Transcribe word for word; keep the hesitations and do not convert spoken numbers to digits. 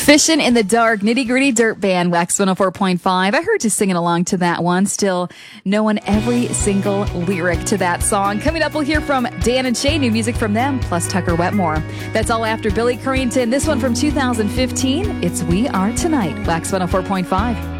Fishin' in the Dark, Nitty Gritty Dirt Band, Wax one oh four point five. I heard you singing along to that one, still knowing every single lyric to that song. Coming up, we'll hear from Dan and Shay, new music from them, plus Tucker Wetmore. That's all after Billy Currington. This one from two thousand fifteen, it's We Are Tonight, Wax one oh four point five.